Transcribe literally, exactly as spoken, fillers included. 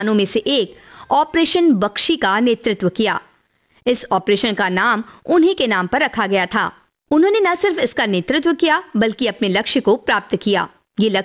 में से एक ऑपरेशन बख्शी का नेतृत्व किया। इस ऑपरेशन का नाम उन्हीं के नाम पर रखा गया था। उन्होंने न सिर्फ इसका नेतृत्व किया बल्कि अपने लक्ष्य को प्राप्त किया। ये लक्ष्य